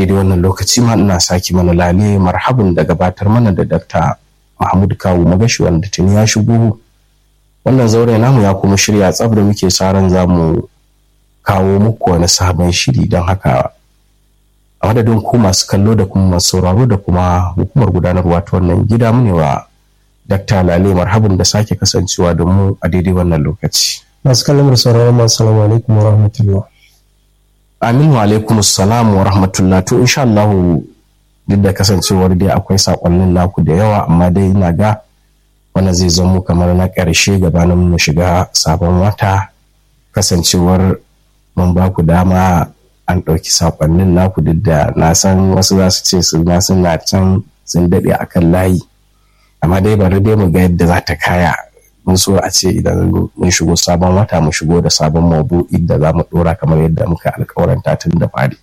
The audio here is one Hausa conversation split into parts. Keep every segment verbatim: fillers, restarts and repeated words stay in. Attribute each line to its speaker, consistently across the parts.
Speaker 1: daidai wannan lokaci ma ina saki mana lale marhabin da gabatar mana da Dakta Mahmud Kawu Magashi wanda tuni ya shigo wannan zaure namu ya kuma shirya tsab da muke sa ran zamu kawo muku wani sabon shiri don haka a madadin ku masu kallo da kuma masu sauraro da kuma hukumar gudanarwa ta wannan gida mu ne wa Dakta Lale marhabin da sake kasancewa da mu a daidai wannan lokaci.
Speaker 2: Masu kallon da sauraron mu assalamu alaikum wa rahmatullah.
Speaker 1: Amin wa alaikum assalam wa rahmatullah. To insha Allah duk da kasancewar dai akwai sakonnin naku da yawa amma dai ina ga wannan zai zama kamar na ƙarshe gabanin mu shiga sabon wata kasancewar mun ba ku dama an ɗauki sakonnin naku duk da na san wasu za su ce su na suna can sun daɗe akan layi amma dai bari dai mu ga yadda za ta kaya. Mun so a ce idan mun shigo sabon wata mu shigo da sabon maudu'i da za mu ɗora kamar yadda muka alƙawaranta tun da fari.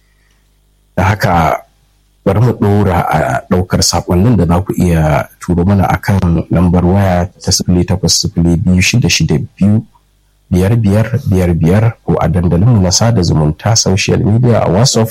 Speaker 1: Da haka bari mu ɗora a ɗaukar saƙonnin da za ku iya turo mana akan lambar waya ta sifili takwas sifili biyu shida shida biyu biyar biyar biyar biyar ko a dandalinmu na sada zumunta social media a WhatsApp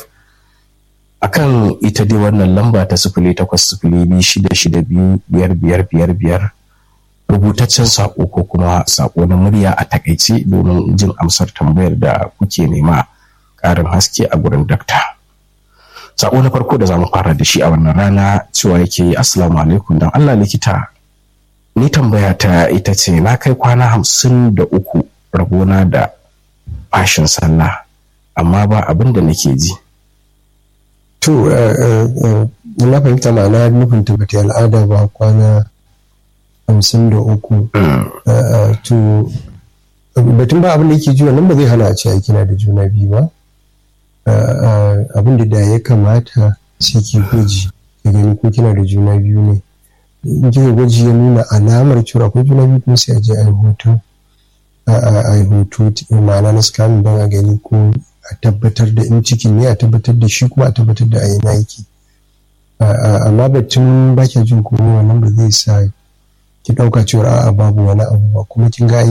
Speaker 1: akan ita dai wannan lamba ta sifili takwas sifili biyu shida shida biyu biyar biyar biyar biyar rubutaccen saƙo ko kuma saƙo na murya a takaice domin jin amsar tambayar da kuke nema ƙarin haske a gurin dakta. Saƙo na farko da za mu fara da shi a wannan rana cewa yake assalamu alaikum dan Allah likita ni tambaya ta ita ce na kai kwana hamsin da uku rabona da bashin sallah amma ba abin da nake ji.
Speaker 2: To na fahimta ma'ana nufin tabbata al'ada ba kwana hamsin da uku to batun ba abin da yake ji wannan ba zai hana a ce kina da juna biyu ba. Abin da da ya kamata sai ki gwaji ki gani ko kina da juna biyu ne in kika gwaji ya nuna alamar cewa akwai juna biyu kuma sai a je a yi hoto a yi hoto ma'ana na scanning don a gani ko a tabbatar da in cikin ne a tabbatar da shi kuma a tabbatar da a yi yake amma batun ba kya jin komai wannan ba zai sa ki ɗauka cewa a'a babu wani abu ba kuma kin ga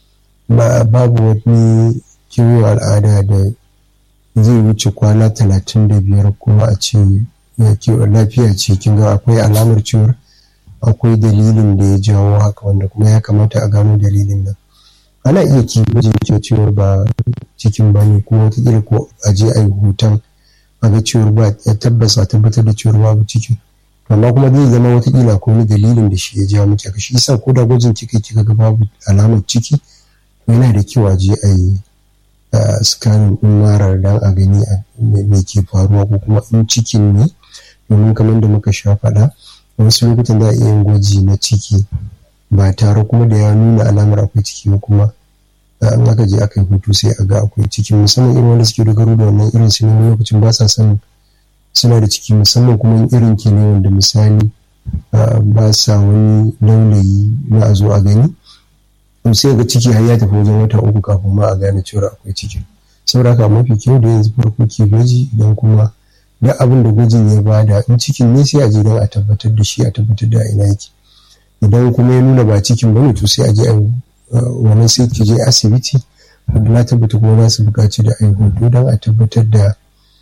Speaker 2: babu wani kiwo al'ada da zai wuce kwana talatin da biyar kuma a ce lafiya ce kin ga akwai alamar cewa akwai dalilin da ya jawo haka wanda kuma ya kamata a gano dalilin nan ana iya ki gwajin cewar ba cikin ba ne kuma wataƙila ko a je a yi hoton a ga cewar ba ya tabbas a tabbatar da cewar babu cikin amma kuma zai zama wataƙila ko wani dalilin da shi ya jawo miki haka shi yasa ko da gwajin kika kika ga babu alamar ciki yana da kyau a je a yi scanning ɗin marar dan a gani me ke faruwa ko kuma in cikin ne domin kamar da muka sha faɗa wasu lokutan za a iya yin gwaji na ciki ba tare kuma da ya nuna alamar akwai ciki ba kuma in aka je aka yi hutu sai a ga akwai ciki musamman irin wanda suke dogaro da wannan irin su ne lokacin ba sa son suna da ciki musamman kuma irin ke ne wanda misali ba sa wani laulayi na a zo a gani sai ga ciki har ya tafi wajen wata uku kafin ma a gane cewa akwai ciki saboda haka mafi kyau da yanzu farko ke gwaji idan kuma duk abin da gwajin ya bada in cikin ne sai a je don a tabbatar da shi a tabbatar da ina yake idan kuma ya nuna ba cikin bane to sai a je a wannan sai ki je asibiti wanda na tabbata kuma za su buƙaci da a yi hoto don a tabbatar da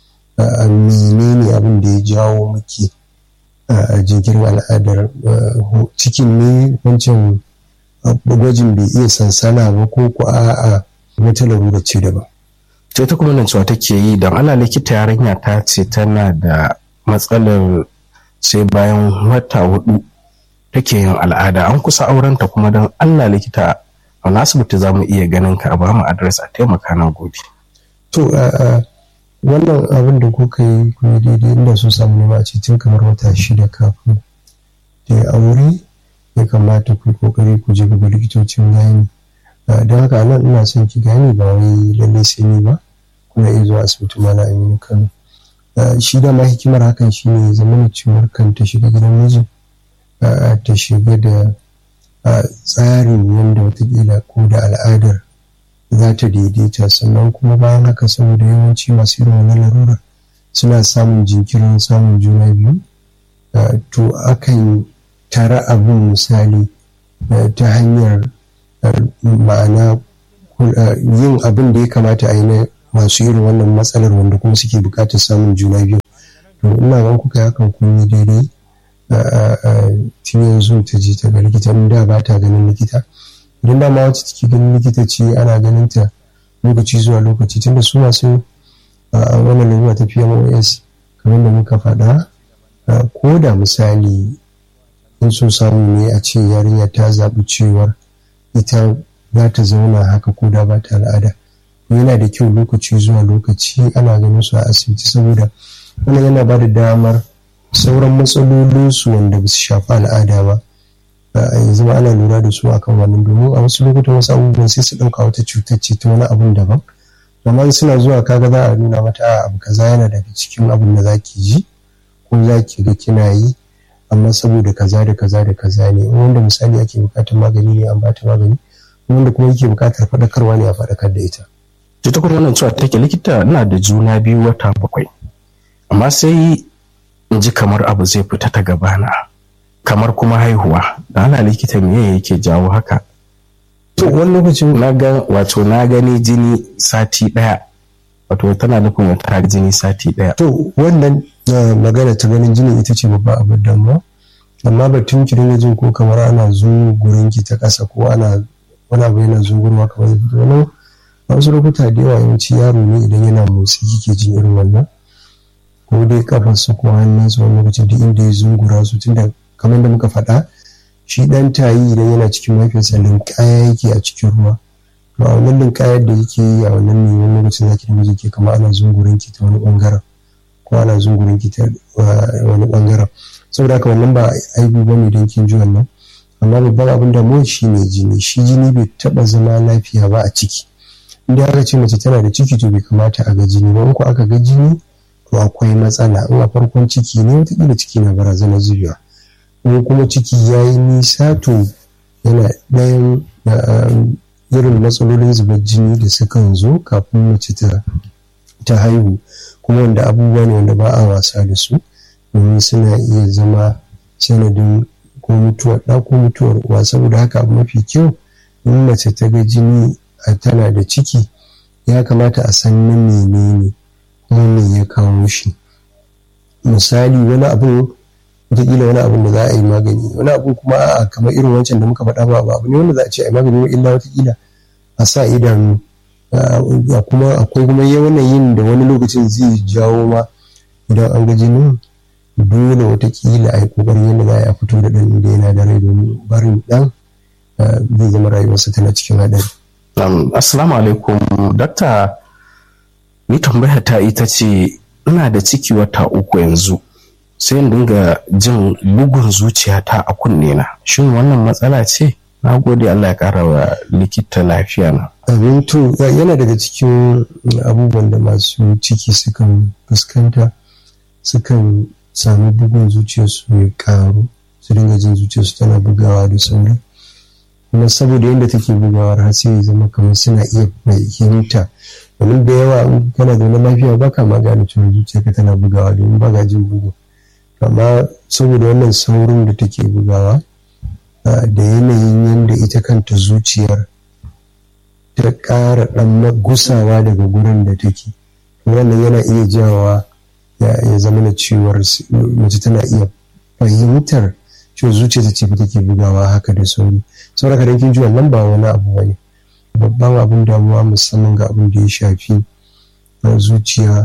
Speaker 2: menene abin da ya jawo miki a jinkirin al'adar cikin ne wancan gwajin bai iya sansana ba ko ko a'a wata larura ce daban.
Speaker 1: Ce ta kuma nan cewa take yi don Allah likita yarinya ta ce tana da matsalar sai bayan wata hudu take yin al'ada an kusa aurenta kuma don Allah likita a asibiti za mu iya ganin ka a ba mu adres a taimaka na gobe.
Speaker 2: To wannan abin da kuka yi kuma daidai inda su samu nema a cikin kamar wata shida kafin da ya aure ya kamata ku kokari ku je ga likitocin gani don haka nan ina son ki gane ba wai lalle sai ni ba kuna iya zuwa asibiti Malam Aminu Kano shi da ma hikimar hakan shine zama ciwon kan ta shiga gidan miji ta shiga da tsarin yadda watakila ko da al'adar za ta daidaita sannan kuma bayan haka saboda yawanci masu irin wannan larura suna samun jinkirin samun juna biyu to akan tara abin misali ta hanyar ma'ana yin abin da ya kamata a yi na masu irin wannan matsalar wanda kuma suke bukatar samun juna biyu to ina gan kuka hakan kun yi daidai tun yanzu ta je ta ga likita da ba ta ganin likita. Idan dama wacce take ganin likita ce ana ganin ta lokaci zuwa lokaci, tunda su masu wannan lalura ta P M O S kamar da muka faɗa, ko da misali in so samu ne a ce yarinya ta zaɓi cewar ita za ta zauna haka ko da ba ta al'ada, yana da kyau lokaci zuwa lokaci ana ganin su a asibiti, saboda wannan yana ba da damar sauran matsalolinsu wanda ba su shafi al'ada ba yanzu ma ana lura da su akan wannan, domin a wasu lokutan wasu abubuwan sai su ɗauka wata cutar ce ta wani abun daban, amma suna zuwa kaga za a nuna mata a abu kaza yana daga cikin abin da za ki ji ko za ki ga kina yi, amma saboda kaza da kaza da kaza ne, wanda misali ake bukatar magani ne an bata magani, wanda kuma yake bukatar faɗakarwa ne a faɗakar da ita.
Speaker 1: ta kuma wannan cewa take likita ina da juna biyu wata bakwai amma sai in ji kamar abu zai fita ta gabana kamar kuma haihuwa, da ana likita me yake jawo haka?
Speaker 2: To wani lokacin
Speaker 1: na ga wato na gani jini sati daya, wato tana nufin wata jini sati daya.
Speaker 2: To wannan magana ta ganin jini ita ce babba abin damuwa, amma batun ki dinga jin ko kamar ana zungurin ki ta ƙasa ko ana wani abu yana zungurwa kamar zai fito wannan, a wasu lokuta da yawa yawanci yaro ne idan yana motsi kike jin irin wannan, ko dai kafarsa ko hannunsa wani lokacin duk inda ya zungura su, tunda kamar da muka faɗa shi ɗan tayi idan yana cikin mahaifiyarsa linƙaya yake a cikin ruwa, to a wannan linƙayar da yake yi a wannan ne wani lokacin zaki da miji ke kama ana zungurin ki ta wani ɓangaren ko ana zungurin ki ta wani ɓangaren, saboda haka wannan ba aibu ba ne don kin ji wannan, amma babban abin da mu shi ne jini. Shi jini bai taɓa zama lafiya ba a ciki, inda aka ce mace tana da ciki to bai kamata a ga jini ba, in ko aka ga jini to akwai matsala, in a farkon ciki ne wataƙila ciki na barazanar zubewa, in kuma ciki ya yi nisa to yana ɗayan irin matsalolin zubar jini da sukan zo kafin mace ta haihu, kuma wanda abubuwa ne wanda ba a wasa da su, domin suna iya zama sanadin ko mutuwar ɗa ko mutuwar uwa. Saboda haka abu mafi kyau in mace ta ga jini tana da ciki ya kamata a san na menene kuma me ya kawo shi. Misali wani abu wataƙila wani abun da za a yi magani, wani abu kuma a kamar irin wancan da muka faɗa ba abu ne wanda za a ce a yi magani, illa wataƙila a sa idanu, kuma akwai kuma yanayin da wani lokacin zai jawo ma idan an ga jinin dole wataƙila a yi ƙoƙarin yadda za a fito da ɗan da yana da rai, domin barin ɗan zai zama rayuwarsa tana cikin haɗari.
Speaker 1: Assalamu alaikum dakta, ni tambaya ta ita ce ina da ciki wata uku yanzu sai in dinga jin bugun zuciyata a kunne na, shin wannan matsala ce? Na gode, Allah ya ƙara wa likita lafiya na.
Speaker 2: Abin to yana daga cikin abubuwan da masu ciki sukan fuskanta, sukan sami bugun zuciyarsu ya ƙaru, su dinga jin zuciyarsu tana bugawa da sauri, kuma saboda yadda take bugawar har sai ya zama kamar suna iya fahimta, domin da yawa kana zaune lafiya baka ma gane cewa zuciyarka tana bugawa domin ba ga jin bugu, amma saboda wannan saurin da take bugawa da yanayin yadda ita kanta zuciyar ta ƙara ɗan gusawa daga gurin da take, wannan yana iya jawa ya zama na cewar mace tana iya fahimtar cewa zuciya ta ce take bugawa haka da sauri. Saboda ka kin ji wannan ba wani abu bane, babban abin damuwa musamman ga abin da ya shafi zuciya,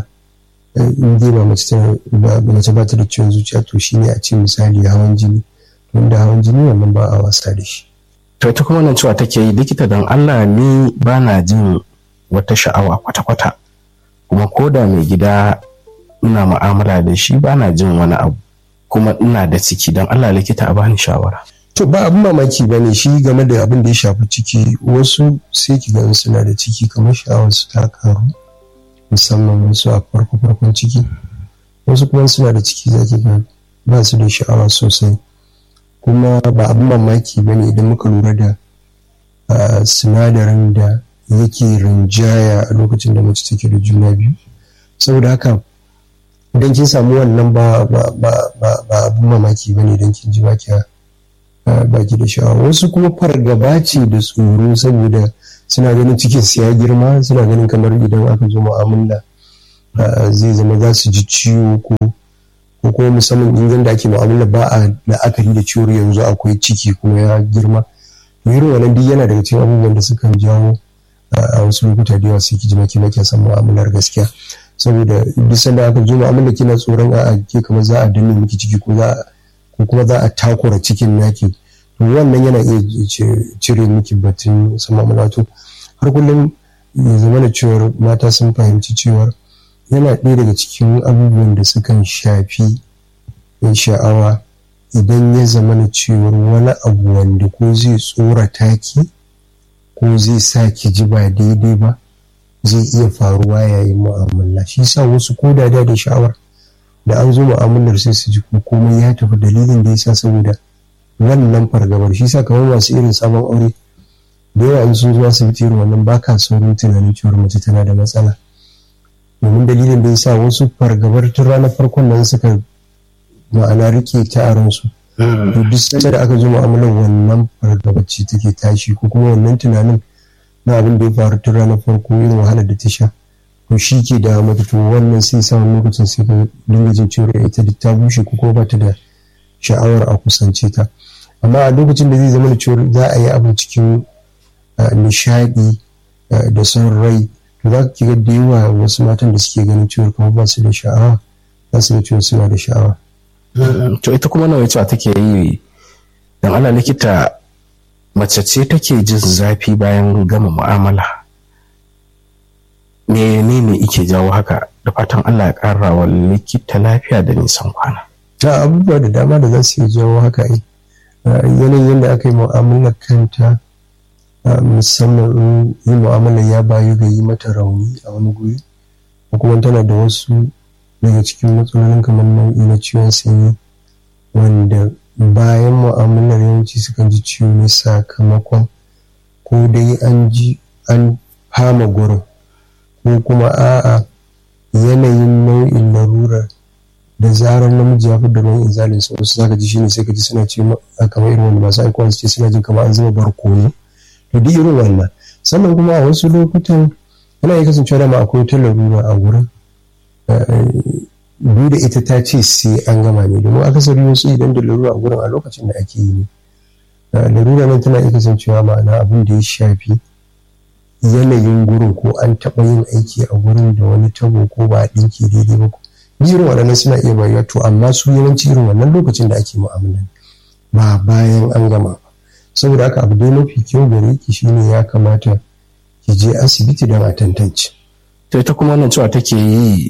Speaker 2: in dai ba mace ba ta da ciwon zuciya to shine a ce misali hawan jini, wanda hawan jini wannan ba a wasa da shi.
Speaker 1: To ita kuma wannan cewa take yi likita don Allah ni ba na jin wata sha'awa kwata-kwata, kuma ko da mai gida ina mu'amala da shi ba na jin wani abu, kuma ina da ciki, don Allah likita a bani shawara.
Speaker 2: To ba abin mamaki ba ne shi game da abin da ya shafi ciki, wasu sai ki ga suna da ciki kamar sha'awar su ta karu, musamman wasu a farko farkon ciki, wasu kuma suna da ciki za ki ga ba su da sha'awa sosai, kuma ba abin mamaki ba ne idan muka lura da sinadarin da yake rinjaya a lokacin da mace take da juna biyu. Saboda haka idan kin samu wannan ba ba ba ba abin mamaki ba ne idan kin ji baki baki da sha'awa. Wasu kuma fargaba ce da tsoro, saboda suna ganin cikin su ya girma, suna ganin kamar idan aka zo mu'amala zai zama za su ji ciwo ko ko kuma musamman in yanda ake mu'amala ba a la'akari da ciwon yanzu akwai ciki kuma ya girma, to irin wannan duk yana daga cikin abubuwan da sukan jawo a wasu lokuta da yawa sai ki ji maki maki san mu'amalar gaskiya, saboda duk sanda aka zo mu'amala kina tsoron a ke kamar za a danne miki ciki ko za ko kuma za a takura cikin naki, to wannan yana iya cire miki batun san mu'amala. To har kullum ya zama da cewar mata sun fahimci cewar yana ɗaya daga cikin abubuwan da sukan shafi sha'awa idan ya zama da cewar wani abu wanda ko zai tsorata ki ko zai sa ki ji ba daidai ba zai iya faruwa yayin mu'amala. Shi sa wasu ko da da sha'awar da an zo mu'amalar sai su ji ko komai ya tafi, dalilin da yasa saboda wannan fargabar. Shi sa kamar masu irin sabon aure da yawa in sun zo asibiti irin wannan ba ka saurin tunanin cewar mace tana da matsala, domin dalilin da yasa wasu fargabar tun ranar farkon nan suka ma'ana rike ta a ransu. To duk sanda da aka zo mu'amalar wannan fargabar ce take tashi, ko kuma wannan tunanin na abin da ya faru tun ranar farko irin wahalar da ta sha, to shi ke da mata, to wannan sai sa wani lokacin sai ka dinga jin cewa ita duk ta bushe ko kuma ba ta da sha'awar a kusance ta. Amma a lokacin da zai zama da cewa za a yi abu cikin nishadi da son rai, to za ka ga da yawa wasu matan da suke ganin cewa kuma ba su da sha'awa za su ga cewa suna da sha'awa.
Speaker 1: To ita kuma nawa cewa take yi dan Allah likita, mace ce take jin zafi bayan gama mu'amala, menene ike jawo haka? Da fatan Allah ya ƙara wa likita lafiya da nisan kwana.
Speaker 2: Ta abubuwa da dama da za su iya jawo haka ai, yanayin yadda aka yi mu'amalar kanta, musamman in mu'amalar ya bayu ga yi mata rauni a wani guri, ko kuma tana da wasu daga cikin matsalolin kamar nau'i na ciwon sanyi wanda bayan mu'amalar yawanci sukan ji ciwo ne sakamakon ko dai an ji an fama gurin, ko kuma a'a yanayin nau'in larurar da zarar namiji ya fi da nau'in inzalin sa, wasu zaka ji shine sai ka ji suna ce kamar irin wanda masu aikowa su ce suna jin kamar an zuba barkono, to duk irin wannan. Sannan kuma a wasu lokutan yana iya kasancewa da ma akwai wata larura a gurin, duk da ita ta ce sai an gama ne, domin akasari wasu idan da larura a gurin a lokacin da ake yi ne. Larura nan tana iya kasancewa ma'ana abin da ya shafi yanayin gurin, ko an taɓa yin aiki a gurin da wani tabo ko ba a ɗinki daidai ba, irin waɗannan suna iya bayuwa. To amma su yawanci irin wannan lokacin da ake mu'amala ba bayan an gama ba. Saboda haka abu dai mafi kyau gare ki shine ya kamata ki je asibiti don a tantance.
Speaker 1: To ita kuma wannan cewa take yi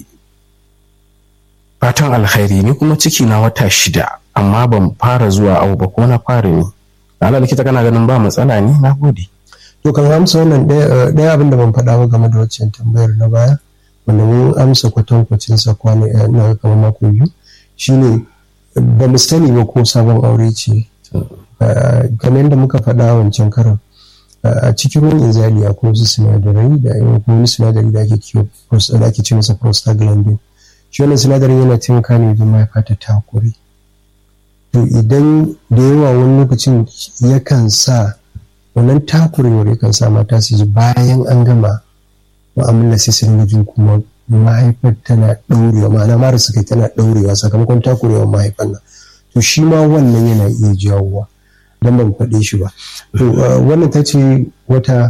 Speaker 1: fatan alkhairi, ni kuma ciki na wata shida amma ban fara zuwa awo ba, ko na fara ne? Allah likita kana ganin ba matsala ne? Na gode.
Speaker 2: To kan amsa wannan ɗaya abin da ban faɗa ba game da waccan tambayar na baya, wanda mun amsa kwatankwacin sa kwana ina kamar mako biyu, shine ba mu sani ba ko sabon aure ce. Kamar yadda muka faɗa wancan karan, a cikin ruwan inzali akwai wasu sinadarai da wani sinadari da ake kiwo da ake ce masa prostaglandin. Shi wannan sinadarin yana taimaka ne wajen mahaifa ta takure. To idan da yawa wani lokacin yakan sa wannan takurewar yakan sa mata su ji bayan an gama mu'amala sai sun jin kuma mahaifar tana ɗaurewa, ma'ana mara su kai tana ɗaurewa sakamakon takurewar mahaifar nan. To shi ma wannan yana iya jawowa, don ban faɗe shi ba. To wannan ta ce wata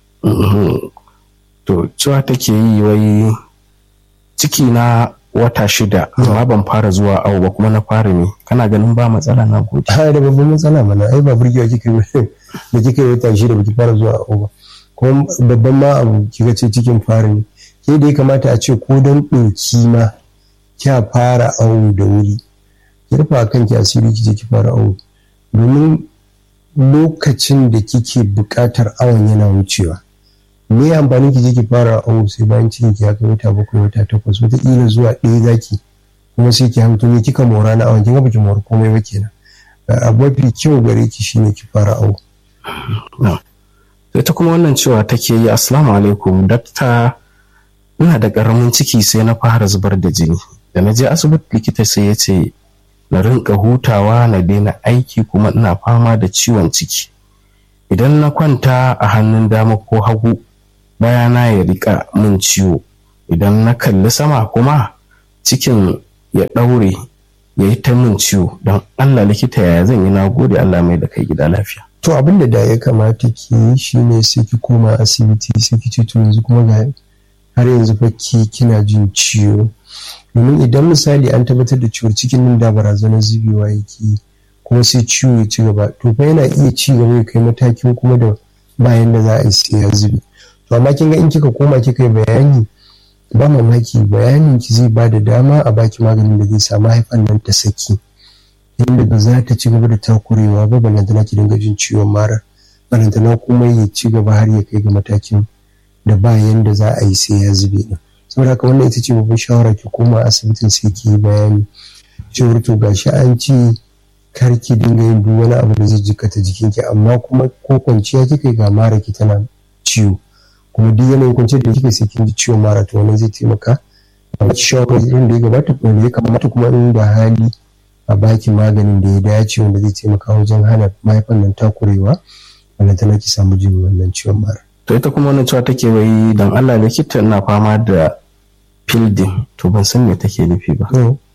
Speaker 1: to cewa take yi wai ciki na wata shida amma ban fara zuwa awo ba kuma na fara ne, kana ganin ba matsala? Na gode.
Speaker 2: Ha, da babban matsala mana, ai ba burgewa kika yi da kika yi wata shida baki fara zuwa awo ba, kuma babban ma abu kika ce cikin fara ne, ke da ya kamata a ce ko don ɗauki ma kya fara awo da wuri, ki rufa kanki asiri kije ki fara awo, domin lokacin da kike buƙatar awon yana wucewa. Me amfani ki je ki fara awo sai bayan cikin ki ya kai wata bakwai wata takwas, wataƙila zuwa ɗaya zaki kuma sai ki hamto ne kika mora na awon, kin ga baki mora komai ba kenan. Abu mafi kyau gare ki shine ki fara awo.
Speaker 1: Sai ta kuma wannan cewa take yi, assalamu alaikum dakta, ina da ƙaramin ciki sai na fara zubar da jini, da na je asibiti likita sai ya ce na rinka hutawa na daina aiki kuma ina fama da ciwon ciki. Idan na kwanta a hannun dama ko hagu bayana ya rika min ciwo, idan na kalli sama kuma cikin ya ɗaure ya yi ta min ciwo, don Allah likita yaya zan yi? Na gode, Allah mai da kai gida lafiya.
Speaker 2: To abin da da ya kamata ki yi shine sai ki koma asibiti, sai ki ce to yanzu kuma ga har yanzu fa ki kina jin ciwo. Domin idan misali an tabbatar da ciwon cikin nan da barazanar zubewa yake kuma sai ciwo ya ci gaba, to fa yana iya ci gaba ya kai matakin kuma da bayan da za a yi sai ya zube. To amma kin ga in kika koma kika yi bayani, ba mamaki bayanin ki zai ba da dama a baki maganin da zai sa mahaifan nan ta saki, inda ba za ta ci gaba da takurewa ba, balantana ki dinga jin ciwon mara, balantana kuma ya ci gaba har ya kai ga matakin da bayan da za a yi sai ya zube din. Saboda haka wannan ita ce babban shawara, ki koma asibitin sai ki yi bayani cewar to gashi an ci kar ki dinga yin duk wani abu da zai jikata jikinki, amma kuma ko kwanciya kika ga mara ki tana ciwo, kuma duk yanayin kwanciyar da kika sai kin ji ciwon mara, to wannan zai taimaka a baki shawarar irin da ya gabata ko da ya kamata, kuma in da hali a baki maganin da ya dace wanda zai taimaka wajen hana mahaifan nan takurewa, wannan tana ki samu jin wannan ciwon mara.
Speaker 1: To ita kuma wannan cewa take wai dan Allah likita ina fama da fildin, to ban san me take nufi ba.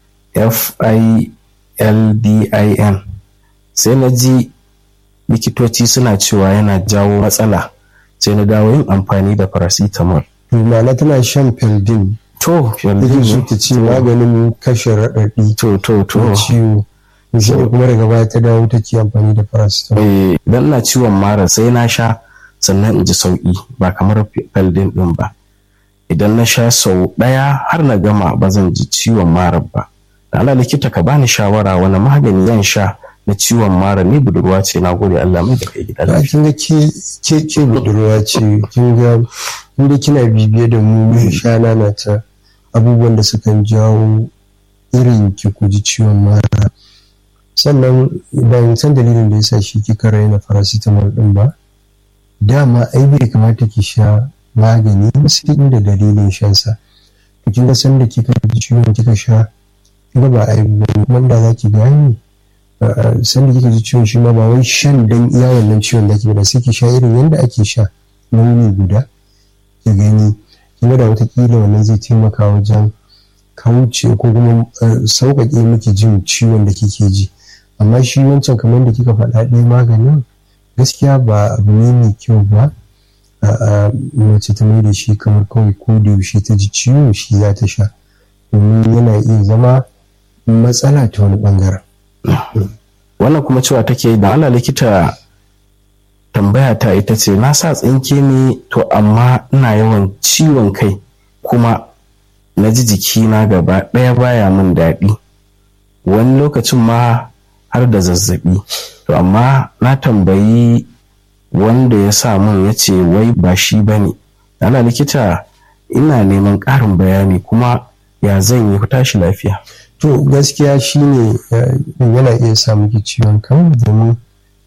Speaker 1: F I L D I N. Sai na ji likitoci suna cewa yana jawo matsala, sai na dawo yin amfani da paracetamol.
Speaker 2: To ma'ana tana shan fildin.
Speaker 1: To fildin
Speaker 2: ne ta ce maganin kashe raɗaɗi.
Speaker 1: To to to.
Speaker 2: Ciwo. Shi kuma daga baya ta dawo take amfani da paracetamol.
Speaker 1: Eh, idan ina ciwon mara sai na sha sannan in ji sauki, ba kamar fildin din ba. Idan na sha sau ɗaya har na gama ba zan ji ciwon mara ba. Da Allah likita ka bani shawara wani magani zan sha na ciwon mara, ni budurwa ce, na gode Allah mai da kai gida lafiya.
Speaker 2: Kin ga ke ke ke budurwa ce, kin ga inda kina bibiye da mu shana na ta abubuwan da sukan jawo irin ki kuji ciwon mara. Sannan ban san dalilin da yasa shi kika raina paracetamol din ba. Dama ai bai kamata ki sha magani sai inda dalilin shansa. Kin ga san da kika ji ciwon kika sha, kin ba ai kuma da zaki gani san da kika ji ciwon shi ma ba wai shan dan iya wannan ciwon da kike ba, sai ki sha irin yanda ake sha nauyi guda ki gani, kin ga da wata kila wannan zai taimaka wajen kauce ko kuma sauƙaƙe miki jin ciwon da kike ji. Amma shi wancan kamar da kika faɗa ɗaya maganin gaskiya ba abu ne mai kyau ba a mace ta mai da shi kamar kawai ko da yaushe ta ji ciwo shi za ta sha, domin yana iya zama matsala ta wani bangaren.
Speaker 1: Wannan kuma cewa take da Allah likita tambaya ta ita ce na sa tsinke ne to amma ina yawan ciwon kai kuma na ji jikina gaba ɗaya baya min daɗi, wani lokacin ma har da zazzabi. To amma na tambayi wanda ya sa min ya ce wai ba shi ba ne. Ana likita ina neman ƙarin bayani kuma ya zan yi tashi lafiya.
Speaker 2: To gaskiya shi ne yana iya sa miki ciwon kan, domin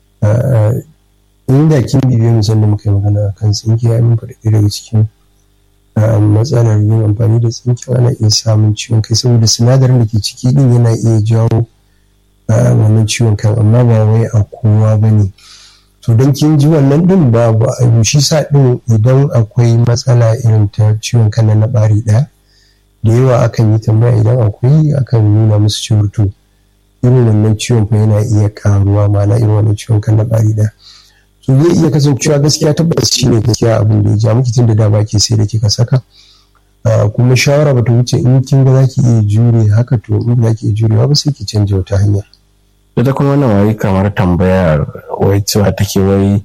Speaker 2: inda kin bibiyo musan da muka yi magana a kan tsinke ya min faɗi daga cikin matsalar yin amfani da tsinke ana iya samun ciwon kai, saboda sinadarin da ke ciki din yana iya jawo wannan ciwon kan, amma ba wai a kowa ba ne. To don kin ji wannan din ba ba a shi sa din idan akwai matsala irin ta ciwon kan na ɓari ɗaya, da yawa akan yi tambaya idan akwai akan nuna musu ciwon to irin wannan ciwon fa yana iya karuwa, ma'ana irin wannan ciwon kan na ɓari ɗaya. To zai iya kasancewa gaskiya tabbas shi ne gaskiya abin da ya ja miki tun da dama ke sai da kika saka. Kuma shawara ba ta wuce in kin ga za ki iya jure haka, to in za ki iya jurewa ba sai ki canja wata hanya.
Speaker 1: Ita kuma wannan wai kamar tambayar wai cewa take wai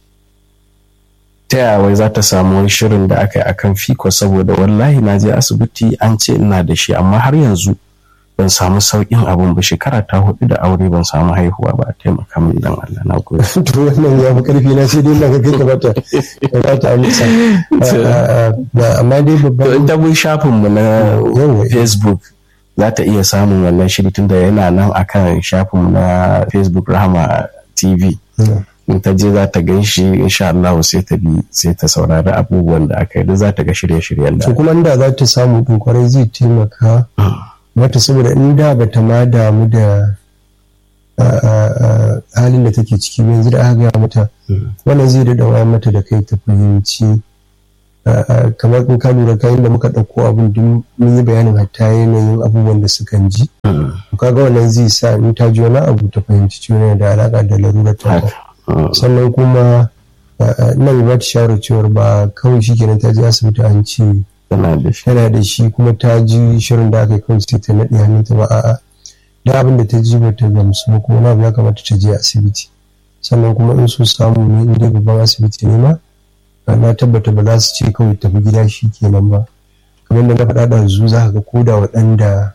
Speaker 1: ta yaya wai za ta samu shirin da aka yi akan fiko, saboda wallahi na je asibiti an ce ina da shi amma har yanzu ban samu sauƙin abin ba, shekara ta hudu da aure ban samu haihuwa ba, a taimaka min dan Allah na gode.
Speaker 2: To wannan ya fi karfi na sai dai na ga kai kamata kamata a nisa. Amma dai babban
Speaker 1: to in ta bin shafin mu na Facebook za ta iya samun wannan shiri tunda yana nan akan shafin na Facebook Rahama T V. In ta je za ta gan shi insha Allah sai ta bi sai ta saurari abubuwan da aka yi, da za ta ga shirye-shiryen da.
Speaker 2: To kuma inda za ta samu din kwarai zai taimaka mata, saboda in da bata ma damu da halin da take ciki yanzu da aka gaya mata wannan zai da dawa mata da kai ta fahimci kamar in ka lura kayan da muka ɗauko abin duk mun yi bayanin hatta yanayin abubuwan da sukan ji kaga wannan zai sa in ta ji wani abu ta fahimci cewa yana da alaƙa da larurar ta sannan kuma nan ba ta shawarar cewar ba kawai shi kenan ta je asibiti an ce tana da shi kuma ta ji shirin da aka yi kawai sai ta naɗe hannunta ba a'a da abin da ta ji ba ta gamsu ba kuma wani ya kamata ta je asibiti sannan kuma in so samu ne inda babban asibiti ne ma na tabbata ba za su ce kawai tafi gida shi kenan ba kamar da na faɗa da zu za ka ga ko da waɗanda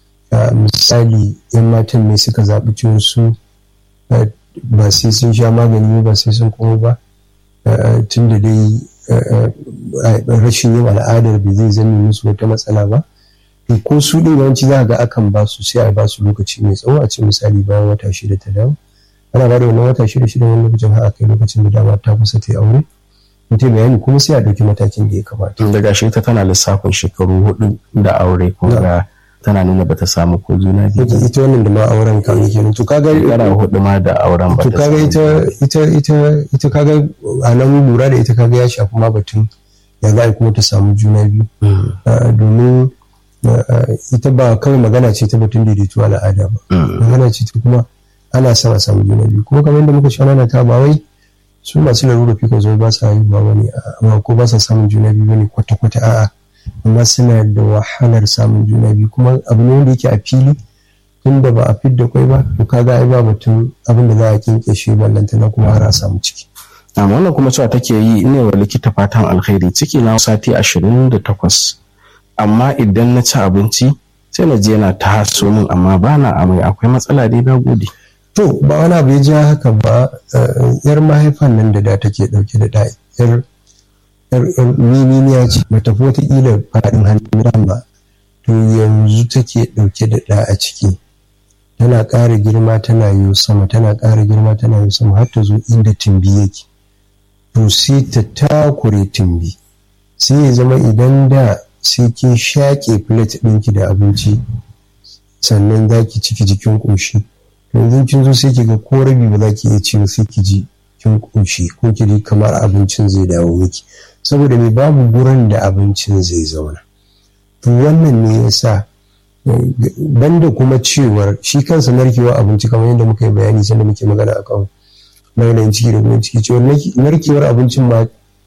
Speaker 2: misali yan matan ne suka zaɓi cewa su ba sai sun sha magani ba sai sun kuma ba tun da dai rashin yin al'adar bai zai zame musu wata matsala ba ko su ɗin yawanci za ga akan ba su sai a ba su lokaci mai tsawo a ce misali bayan wata shida ta dawo ana ba da wannan wata shida shida wani lokacin har a kai lokacin da dama ta kusa ta yi aure mutum bayani kuma sai a ɗauki matakin da ya kamata.
Speaker 1: Daga shi ta tana lissafin shekaru hudu da aure kuma tana nuna bata samu ko juna biyu.
Speaker 2: Ita wannan da ma auren kan yake to kaga
Speaker 1: yana hudu ma da auren bata.
Speaker 2: To kaga ita ita ita ita kaga a nan lura da ita kaga ya shafi ma batun ya za a kuma ta samu juna biyu. Domin ita ba kawai magana ce ta batun daidaituwa al'ada ba. Magana ce ta kuma ana son a samu juna biyu kuma kamar yadda muka sha nana ta ba wai su masu larura fiko zo ba sa haihuwa wani amma ko ba sa samun juna biyu ne kwata-kwata a'a amma suna da wahalar samun juna biyu kuma abu ne wanda yake a fili tunda ba a fidda kwai ba to kaga ai ba batun abin da za a kinkeshe ballantana kuma har a samu ciki.
Speaker 1: amma wannan kuma cewa take yi ne wa likita fatan alkhairi ciki na sati ashirin da takwas amma idan na ci abinci sai na je na ta haso min amma ba na amai akwai matsala dai na gode.
Speaker 2: To ba wani abu ya ja haka ba yar mahaifan nan da da take dauke da ɗa yar mininiya ce ba tafi wataƙila faɗin hannun ba to yanzu take dauke da ɗa a ciki tana ƙara girma tana yi sama tana ƙara girma tana yi sama har ta zo inda tumbi yake to sai ta takure tumbi sai ya zama idan da sai kin shaƙe plate ɗinki da abinci sannan za ki ciki jikin ƙoshi yanzu kin zo sai ki ga ko rabi ba za ki iya ci sai ki ji kin ƙoshi ko ki ji kamar abincin zai dawo miki saboda me babu gurin da abincin zai zauna to wannan ne yasa banda kuma cewar shi kansa narkewa abinci kamar yadda muka yi bayani sanda muke magana akan maganin ciki da gumin ciki cewar narkewar abincin ma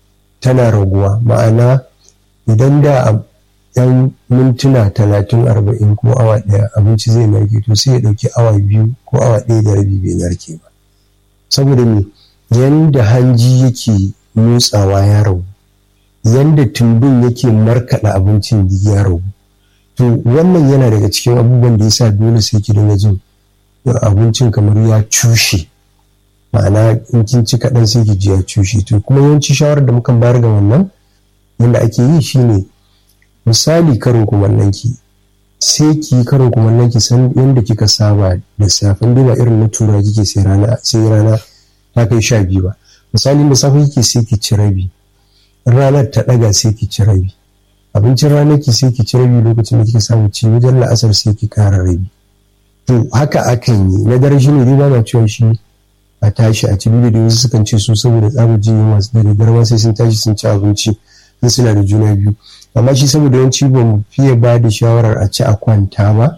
Speaker 2: tana raguwa ma'ana idan da yan mintuna talatin arba'in ko awa ɗaya abinci zai narke to sai ya ɗauki awa biyu ko awa ɗaya da rabi bai narke ba saboda me yanda hanji yake motsawa ya ragu yanda tumbin yake markaɗa abincin ya ragu to wannan yana daga cikin abubuwan da yasa dole sai ki dinga jin abincin kamar ya cushe ma'ana in kin ci kaɗan sai ki ji ya cushe to kuma yawanci shawarar da mukan bayar ga wannan yanda ake yi shine misali karin kumallonki sai ki karin kumallonki san yadda kika saba da safin dai ba irin na tura kike sai rana sai rana ta kai sha biyu ba misali da safe kike sai ki ci rabi ranar ta daga sai ki ci rabi abincin ranar ki sai ki ci rabi lokacin da kika samu ci wajen la'asar sai ki kara rabi to haka akan yi na dare shine dai ba na cewa shi a tashi a ci duk da wasu sukan ce su saboda tsabar jin yunwa da daddare ma sai sun tashi sun ci abinci in suna da juna biyu amma shi saboda yawanci ba mu fiye ba da shawarar a ci a kwanta ba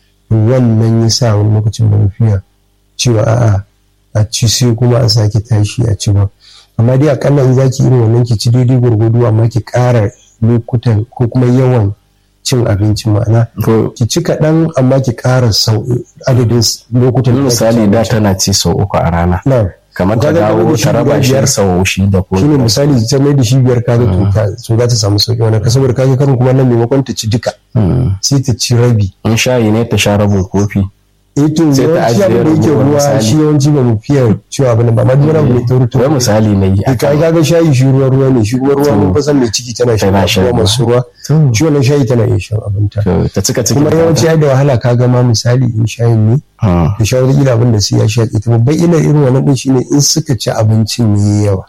Speaker 2: wannan ya sa wani lokacin ba mu fiye cewa a'a a ci sai kuma a sake tashi a ci ba amma dai akalla in zaki irin wannan ki ci daidai gwargwado amma ki ƙara lokutan ko kuma yawan cin abinci ma'ana ki ci kaɗan amma ki ƙara sau adadin lokutan
Speaker 1: misali da tana ci sau uku a rana kamar ta dawo ta raba shi sau shida ko
Speaker 2: shine misali ta mai da shi biyar kaga to ka so za ta samu sauki wannan ka saboda kaga karin kuma nan maimakon ta ci duka sai ta ci rabi
Speaker 1: in shayi ne ta sha rabin kofi
Speaker 2: eh to sai ta ajiye da yake ruwa shi yawanci ba mu fiye cewa abin ba amma duk wani ne ta rutu
Speaker 1: wai misali ne yi
Speaker 2: kai kaga shayi shi ruwa ruwa ne shi ruwa ruwa mun fasan mai ciki tana sha ruwa masu ruwa shi wannan shayi tana iya shan abin ta
Speaker 1: ta cika ciki
Speaker 2: kuma yawanci ai da wahala kaga ma misali in shayin ne da shawarar ila abin da sai ya shaƙe ta babban ina irin wannan din shine in suka ci abincin ne yawa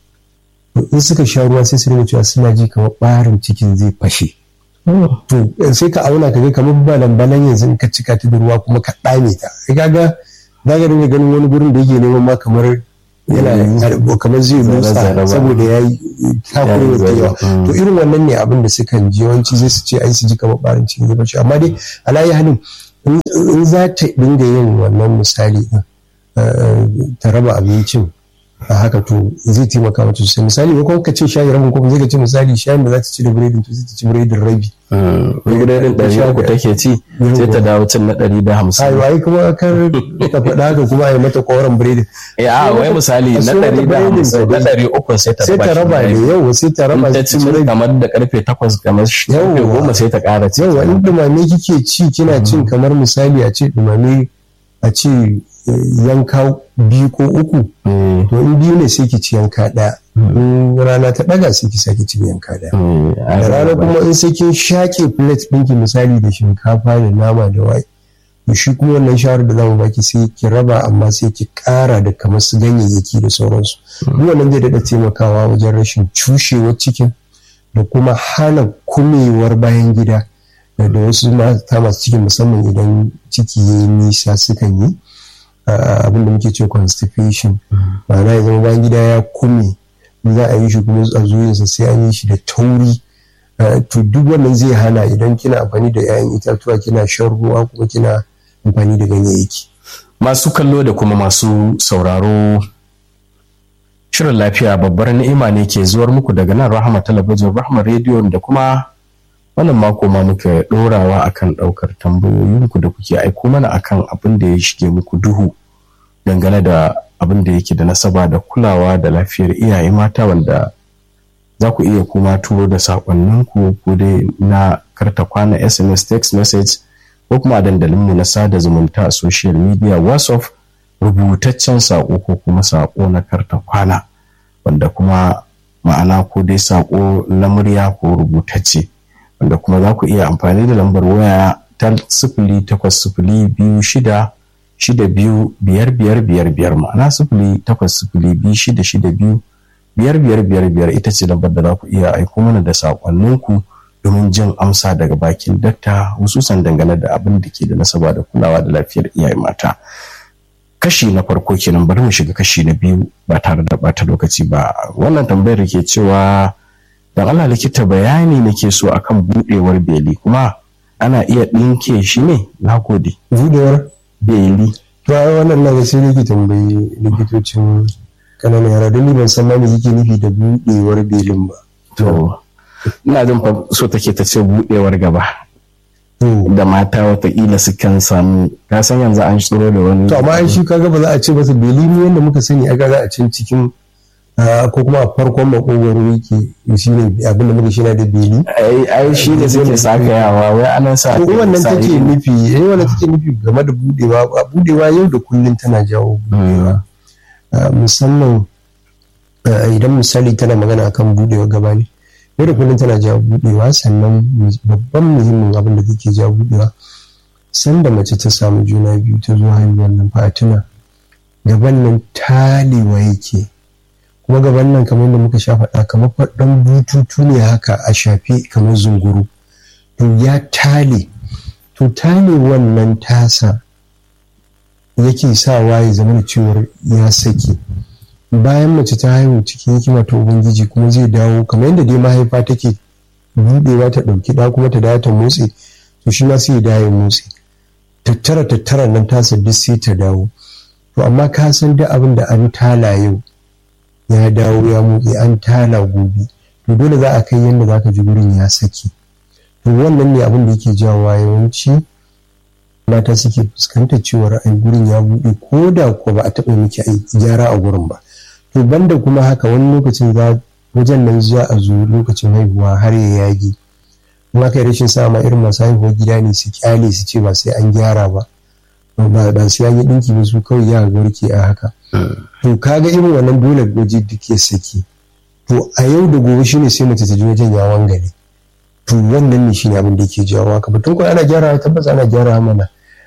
Speaker 2: in suka sha ruwa sai su rinka cewa suna ji kamar ɓarin cikin zai fashe to sai ka auna ka ga kamar balan balan yanzu in ka cika ta da ruwa kuma ka ɗame ta kai kaga za ka dinga ganin wani gurin da yake neman ma kamar yana kamar zai motsa saboda ya yi takuri da yawa to irin wannan ne abin da sukan ji yawanci zai su ce ai su ji kamar barin cikin zai bace amma dai alayi halin in za ta dinga yin wannan misali ta raba abincin a haka to zai taimaka mata sosai misali ko ka ce shayi rabin kofi zai ka ce misali shayin da za ta ci da biredin to zai ta ci biredin rabi
Speaker 1: biredin ɗari uku take ci sai ta dawo cin na ɗari da hamsin
Speaker 2: ai wai kuma kar ta faɗa haka kuma a yi mata koren biredin
Speaker 1: eh a wai misali na ɗari da hamsin na ɗari uku sai ta
Speaker 2: raba sai ta raba ne yau sai ta raba
Speaker 1: ta ci kamar da karfe takwas kamar karfe goma sai ta ƙara ci
Speaker 2: yau in dumame kike ci kina cin kamar misali a ce dumame a ce yanka biyu ko uku to in biyu ne sai ki ci yanka ɗaya in rana ta ɗaga sai ki sake ci yanka ɗaya da rana kuma in sai kin shaƙe plate ɗinki misali da shinkafa da nama da wai to shi kuma wannan shawarar da zamu baki sai ki raba amma sai ki ƙara da kamar su ganyayyaki da sauransu duk wannan zai daɗa taimakawa wajen rashin cushewar cikin da kuma hana kumewar bayan gida da wasu mata masu cikin musamman idan ciki ya yi nisa sukan yi abinda muke ce constipation ma'ana ya zama bayan gida ya kume za a yi shi kuma a zuwinsa sai an yi shi da tauri to duk wannan zai hana idan kina amfani da 'ya'yan itatuwa kina shan ruwa kuma kina amfani da ganyayyaki.
Speaker 1: Masu kallo da kuma masu sauraro shirin lafiya babbar ni'ima ne ke zuwar muku daga nan Rahama Talabijin Rahama Radio da kuma wannan mako ma muke ɗorawa akan ɗaukar tambayoyinku da kuke aiko mana akan abin da ya shige muku duhu dangane da abin da yake da nasaba da kulawa da lafiyar iyaye mata wanda za ku iya kuma turo da saƙonninku ko dai na karta kwana S M S text message ko kuma a dandalinmu na sada zumunta a social media WhatsApp rubutaccen saƙo ko kuma saƙo na karta kwana wanda kuma ma'ana ko dai saƙo na murya ko rubutacce wanda kuma za ku iya amfani da lambar waya ta sifili takwas sifili biyu shida shida biyu biyar biyar biyar biyar ma'ana sifili takwas sifili biyu shida shida biyu biyar biyar biyar biyar ita ce lambar da za ku iya aiko mana da saƙonninku domin jin amsa daga bakin dakta hususan dangane da abin da ke da nasaba da kulawa da lafiyar iyaye mata. Kashi na farko kenan bari mu shiga kashi na biyu ba tare da bata lokaci ba. Wannan tambayar ke cewa dan Allah likita bayani nake so akan budewar beli kuma ana iya dinke shi ne? Nagode.
Speaker 2: Budewar
Speaker 1: beli.
Speaker 2: To wannan na ga sai nake tambayi likitocin kananan yara don ni ban san ma me yake nufi da budewar belin ba.
Speaker 1: To ina jin fa so take ta ce budewar gaba. Da mata watakila su kan samu ka san yanzu an tsoro da wani.
Speaker 2: To amma shi kaga ba za a ce masa beli ne yanda muka sani aka za a cin cikin ko kuma a farkon makogwaro yake shi ne abin da muka shi na da beli.
Speaker 1: Ai shi da suke sakayawa wai ana sa.
Speaker 2: Ko wannan take nufi eh wannan take nufi game da budewa budewa yau da kullun tana jawo budewa. Musamman idan misali tana magana akan budewa gaba ne. Yau da kullum tana jawo budewa sannan babban muhimmin abin da take jawo budewa sanda mace ta samu juna biyu ta zo haihuwar nan fatina gaban nan talewa yake kuma gaban nan kamar da muka sha faɗa kamar faɗan bututu ne haka a shafe kamar zunguru to ya tale to tale wannan tasa yake sawa ya zama da cewar ya sake bayan mace ta haihu cikin hikima ta ubangiji kuma zai dawo kamar yadda dai mahaifa take budewa ta dauki da kuma ta dawo ta motsi to shi ma sai ya dawo motsi tattara tattara nan ta duk sai ta dawo to amma ka san da abin da an tala yau ya dawo ya motsi an tala gobe to dole za a kai yadda zaka ji gurin ya saki to wannan ne abin da yake jawowa yawanci mata suke fuskantar cewar ai gurin ya bude ko da ko ba a taɓa miki gyara a gurin ba to banda kuma haka wani lokacin za wajen nan za a zo lokacin haihuwa har ya yage kuma kai rashin sa ma irin masu haihuwar gida ne su kyale su ce ba sai an gyara ba ba ba sai an yi dinki ba su kawai ya warke a haka to kaga irin wannan dole waje duk ya saki to a yau da gobe shine sai mace ta ji wajen ya wangare to wannan ne shine abin da yake jawo haka batun ko ana gyara tabbas ana gyara mana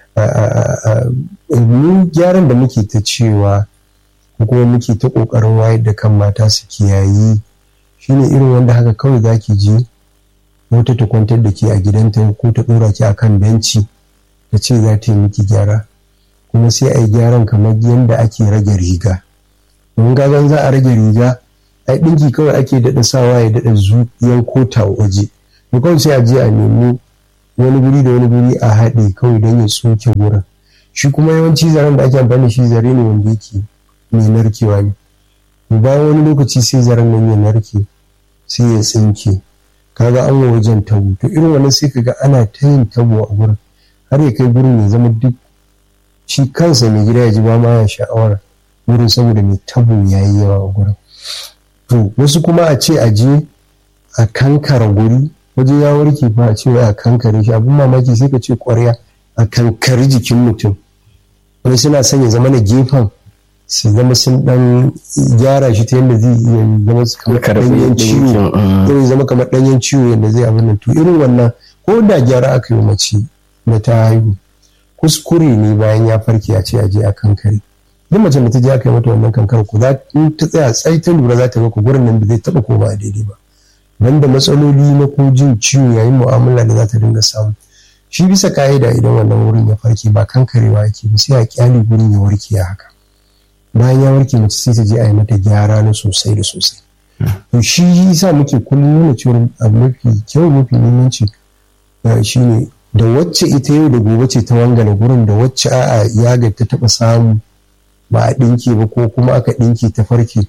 Speaker 2: mu gyaran da muke ta cewa ko kuma muke ta kokarin wayar da kan mata su kiyayi shine irin wanda haka kawai zaki je wata ta kwantar da ke a gidanta ko ta dora ki akan benci ta ce za ta yi miki gyara kuma sai a yi gyaran kamar yadda ake rage riga domin gagan za a rage riga ai ɗinki kawai ake daɗa sawa ya daɗa zuƙiyar kota waje to kawai sai a je a nemi wani guri da wani guri a haɗe kawai don ya tsoke wurin shi kuma yawanci zaren da ake amfani da shi zare ne wanda yake mai narkewa ne bayan wani lokaci sai zaren nan ya narke sai ya tsinke kaga an wa wajen tabo to irin wannan sai kaga ana ta yin tabo a gurin har ya kai gurin ya zama duk shi kansa mai gida ya ji ba ma ya sha'awar wurin saboda mai tabo ya yi yawa a gurin to wasu kuma a ce a je a kankara guri waje ya warke fa a ce a kankare shi abin mamaki sai ka ce ƙwarya a kankari jikin mutum wani suna son ya zama na gefen su zama sun dan gyara shi ta yadda zai iya zama kamar ɗanyen ciwo zai zama kamar ɗanyen ciwo yadda zai abin nan to irin wannan ko da gyara aka yi mace da ta haihu kuskure ne bayan ya farke a ce a je a kankare duk mace da ta je aka yi mata wannan kankar ku za ta tsaya tsai ta lura za ta ga ku gurin nan ba zai taɓa koma a daidai ba nan da matsaloli na ko jin ciwo yayin mu'amala da za ta dinga samu shi bisa ka'ida idan wannan wurin ya farke ba kankarewa yake ba sai a kyale gurin ya warke haka bayan ya warke mace sai ta je a yi mata gyara na sosai da sosai to shi yasa muke kullum nuna cewa abu mafi kyau mafi muhimmanci shine da wacce ita yau da gobe ce ta wangana gurin da wacce a'a yaga ta taba samu ba a dinke ba ko kuma aka dinke ta farke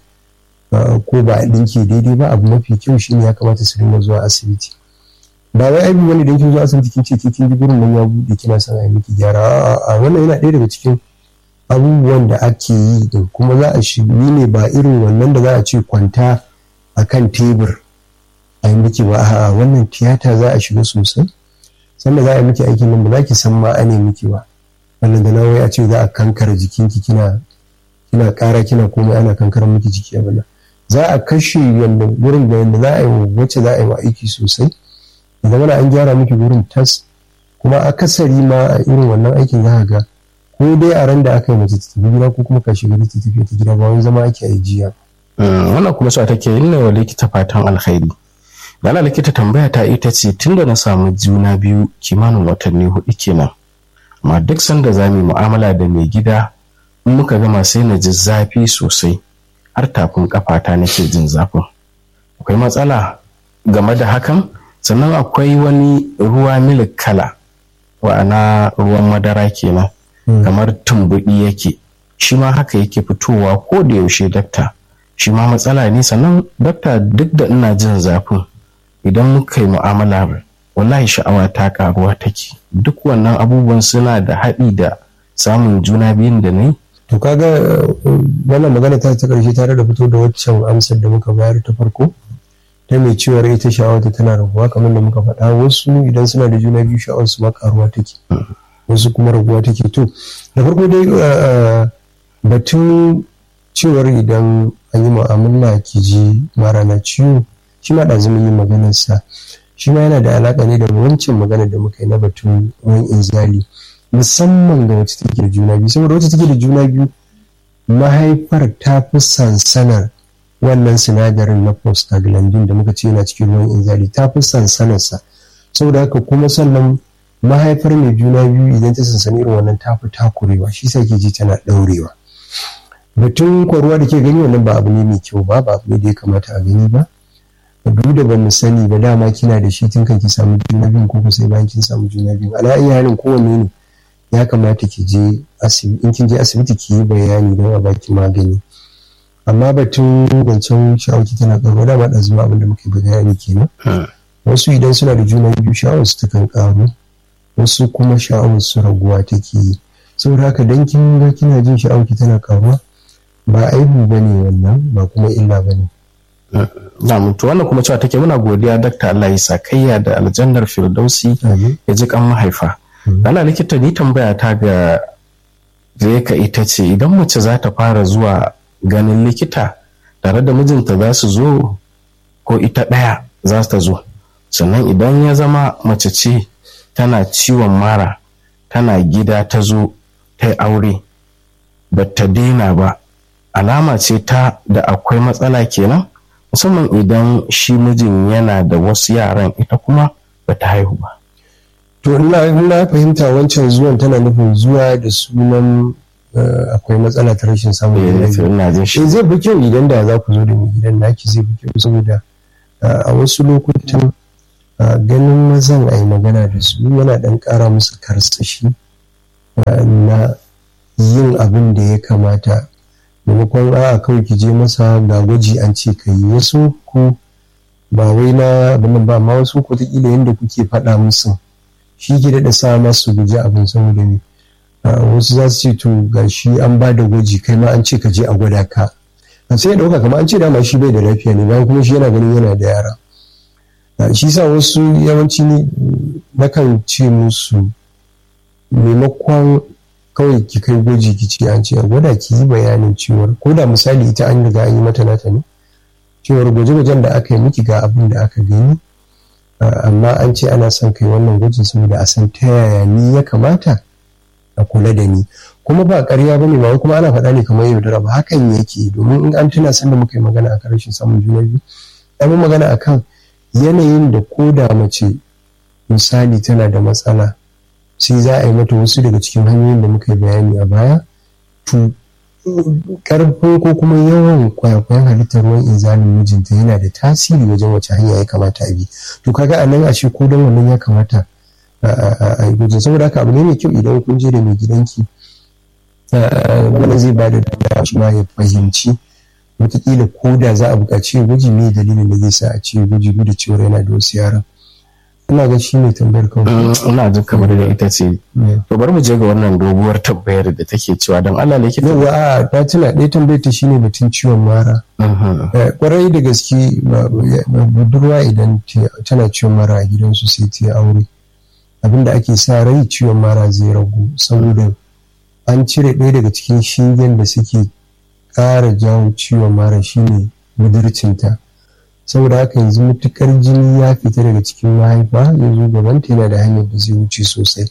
Speaker 2: ko ba a dinke daidai ba abu mafi kyau shine ya kamata su dinga zuwa asibiti ba wai aibi wani dan kin zo asibiti kin ce kin ji gurin nan ya bude kina son a yi miki gyara a wannan yana ɗaya daga cikin abubuwan da ake yi da kuma za a shiri ne ba irin wannan da za a ce kwanta a kan tebur a yi miki ba a wannan tiyata za a shiga sosai sanda za a yi miki aikin nan ba za ki san ma ane miki ba wannan da nawai a ce za a kankara jikinki kina kina ƙara kina komai ana kankara miki jiki a bana za a kashe yanda gurin da yanda za a yi wacce za a yi wa aiki sosai idan mana an gyara miki gurin tas kuma akasari ma a irin wannan aikin za ga ko dai a ran da aka yi mace ta tafi gida ko kuma ka shiga ta tafi ta gida ba wani zama ake a jiya.
Speaker 1: Wannan kuma sa take yin wa likita fatan alkhairi. Lala likita tambaya ta ita ce tunda na samu juna biyu kimanin watanni hudu kenan. Amma duk sanda za mu mu'amala da mai gida in muka gama sai na ji zafi sosai har tafin kafata nake jin zafin. Akwai matsala game da hakan sannan akwai wani ruwa milik kala wa'ana ruwan madara kenan. kamar tumbuɗi yake shi ma haka yake fitowa ko da yaushe dakta shi ma matsala ne sannan dakta duk da ina jin zafin idan muka yi mu'amala wallahi sha'awa ta karuwa take duk wannan abubuwan suna da haɗi da samun juna biyun da nayi
Speaker 2: to kaga wannan magana ta ta karshe tare da fito da waccan amsar da muka bayar ta farko ta mai ciwar ita sha'awa tana raguwa kamar da muka faɗa wasu idan suna da juna biyu sha'awar su ma karuwa take wasu kuma raguwa take to da farko dai batun cewar idan an yi mu'amala ki ji mara na ciwo shi ma da zama yin maganarsa shi ma yana da alaƙa ne da wancan magana da muka yi na batun ruwan inzali musamman ga wacce take da juna biyu saboda wacce take da juna biyu mahaifar ta fi sansanar wannan sinadarin na prostaglandin da muka ce yana cikin ruwan inzali ta fi sansanarsa saboda haka kuma sannan mahaifar mai juna biyu idan ta sansani irin wannan ta fi takurewa shi sa ke ji tana ɗaurewa batun kwaruwa da ke gani wannan ba abu ne mai kyau ba ba abu ne da ya kamata a gani ba duk da ba mu sani ba dama kina da shi tun kan ki samu juna biyu ko sai bayan kin samu juna biyu ala iya halin kowanne ne ya kamata ki je asibiti in kin je asibiti ki yi bayani don a baki magani amma batun zancen sha'awaki tana karuwa dama da zuwa abin da muke bayani kenan wasu idan suna da juna biyu sha'awar su takan karu wasu kuma sha'awar su raguwa take yi saboda haka dan kin ga kina jin sha'awaki tana karuwa ba aibu bane wannan ba kuma illa bane
Speaker 1: na mutu wannan kuma cewa take muna godiya dakta Allah ya sakayya da aljannar firdausi ya ji kan mahaifa ana likita ni tambaya ta ga zai ka ita ce idan mace za ta fara zuwa ganin likita tare da mijinta za su zo ko ita ɗaya za ta zo sannan idan ya zama mace ce tana ciwon mara tana gida ta zo ta yi aure ba ta daina ba alama ce ta da akwai matsala kenan musamman idan shi mijin yana da wasu yaran ita kuma ba ta haihu ba.
Speaker 2: To ina fahimta wancan zuwan tana nufin zuwa da sunan akwai matsala ta rashin samun juna biyu. Zai fi kyau idan da za ku zo da mai gidan naki, zai fi kyau saboda a wasu lokutan ganin mazan a yi magana da su yana ɗan ƙara musu karsashi na yin abin da ya kamata, maimakon a kawai ki je masa ga gwaji an ce ka yi. Wasu ku ba wai na abin ba, ma wasu ku taƙila yadda kuke faɗa musu shi ke daɗa sa masu guji abin saboda ne wasu za su ce to ga shi an ba da gwaji kai ma an ce ka je a gwada ka, sai ya ɗauka kamar an ce dama shi bai da lafiya ne bayan kuma shi yana ganin yana da yara. Shi sa wasu yawanci ne nakan ce musu maimakon kawai ki kai gwaji ki ce an ce a gwada, ki yi bayanin cewar ko da misali ita an riga an yi mata nata ne cewar gwaje-gwajen da aka yi miki ga abin da aka gani, amma an ce ana son kai wannan gwajin saboda a san ta yaya ni ya kamata a kula da ni. Kuma ba ƙarya ba ne, ba kuma ana faɗa ne kamar yaudara ba, hakan yake. Domin in an tuna sanda muka yi magana akan rashin samun juna biyu, an yi magana akan yanayin da ko da mace misali tana da matsala sai za a yi mata wasu daga cikin hanyoyin da muka yi bayani a baya, to karfin ko kuma yawan kwayakwayan halittar ruwan inzalin mijinta yana da tasiri wajen wace hanya ya kamata a bi. To kaga a nan a ce ko don wannan ya kamata a yi gwajin. Saboda haka abu ne mai kyau idan kun je da mai gidanki wanda zai ba da dama shi ma ya fahimci wataƙila ko da za a buƙaci gwaji ne dalilin da zai sa a ce gwaji duk da cewa yana da wasu yaran. Ina ga shi ne tambayar kawai.
Speaker 1: Ina jin kamar da ita ce. To bari mu je ga wannan doguwar tambayar da take cewa don Allah ne kike.
Speaker 2: Yawa a ta tuna ɗaya tambayar ta shine batun ciwon mara. Kwarai da gaske budurwa idan tana ciwon mara a gidansu sai ta aure. Abinda ake sa rai ciwon mara zai ragu saboda an cire ɗaya daga cikin shingen da suke ƙara jawo ciwon mara shine budurcinta. Saboda haka yanzu mutukar jini ya fita daga cikin mahaifa yanzu gabanta yana da hanyar da zai wuce sosai.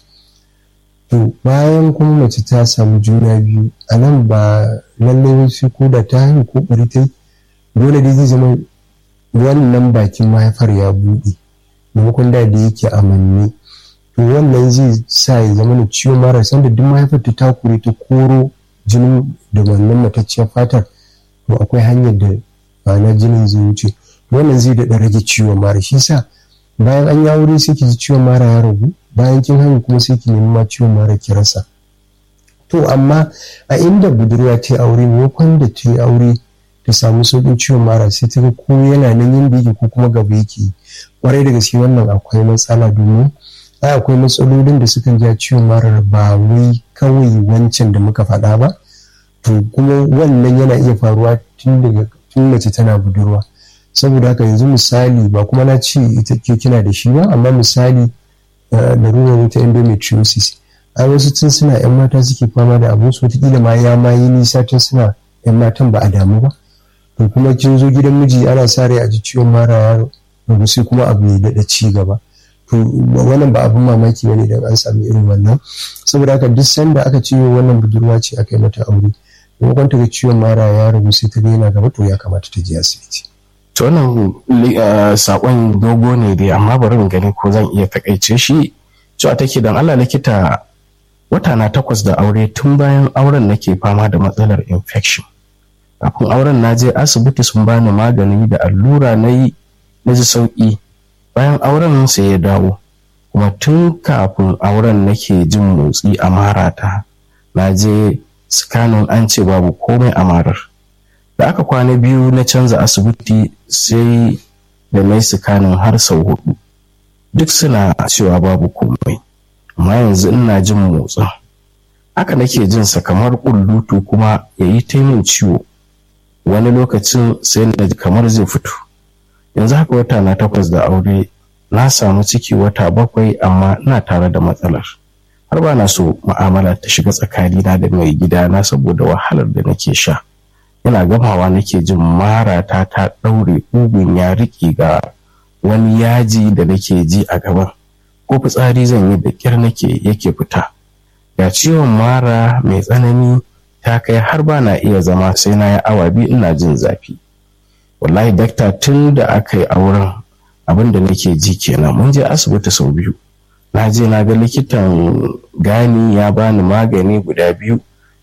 Speaker 2: To bayan kuma mace ta samu juna biyu a nan ba lallai wasu ko da ta haihu ko bari ta yi dole dai zai zama wannan bakin mahaifar ya buɗe maimakon da da yake a manne. To wannan zai sa ya zama da ciwon mara sanda duk mahaifar ta takure ta koro jinin da wannan matacciyar fatar, to akwai hanyar da ma'ana jinin zai wuce. Wannan zai daɗa rage ciwon mara. Shi sa bayan an yi aure sai ki ji ciwon mara ya ragu, bayan kin haihu kuma sai ki nemi ma ciwon mara ki rasa. To amma a inda budurwa ta yi aure maimakon da ta yi aure ta samu sauƙin ciwon mara sai ta ga ko yana nan yanda yake ko kuma gaba yake. Kwarai da gaske wannan akwai matsala domin ai akwai matsalolin da sukan ja ciwon mara ba wai kawai wancan da muka faɗa ba. To kuma wannan yana iya faruwa tun daga tun mace tana budurwa. Saboda haka yanzu misali ba kuma na ce ita ke kina da shi ba, amma misali larurar ta endometriosis ai wasu tun suna yan mata suke fama da abu su wataƙila ma ya ma yi nisa tun suna yan matan ba a damu ba. To kuma kin zo gidan miji ana sa rai a ji ciwon mara ya ragu sai kuma abu ya daɗa ci gaba. To wannan ba abin mamaki bane idan an sami irin wannan. Saboda haka duk sanda aka ce wannan budurwa ce aka yi mata aure maimakon ta ga ciwon mara ya ragu sai ta ga yana gaba, to ya kamata ta je asibiti.
Speaker 1: To wannan sakon dogo ne dai amma bari in gani ko zan iya takaice shi. Cewa take dan Allah likita, wata na takwas da aure, tun bayan auren nake fama da matsalar infection. Kafin auren na je asibiti sun bani magani da allura na yi na ji sauki. Bayan auren sai ya dawo, kuma tun kafin auren nake jin motsi a marata. Na je scanning an ce babu komai a marar. Da aka kwana biyu na canza asibiti sai da mai sikanin har sau hudu duk suna cewa babu komai, amma yanzu ina jin motsin haka nake jin sa kamar kullutu kuma yayi ta min ciwo, wani lokacin sai na ji kamar zai fito. Yanzu haka wata na takwas da aure, na samu ciki wata bakwai amma ina tare da matsalar, har ba na so mu'amala ta shiga tsakanina da mai gidana saboda wahalar da nake sha. Ina gamawa nake jin marata ta ɗaure ƙugun ya riƙe ga wani yaji da nake ji a gaban, ko fitsari zan yi da ƙyar nake yake fita. Ya ciwon mara mai tsanani ta kai har ba na iya zama sai na yi awa biyu ina jin zafi. Wallahi dakta, tun da aka yi auren abin da nake ji kenan. Mun je asibiti sau biyu, na je na ga likitan gani ya bani magani guda biyu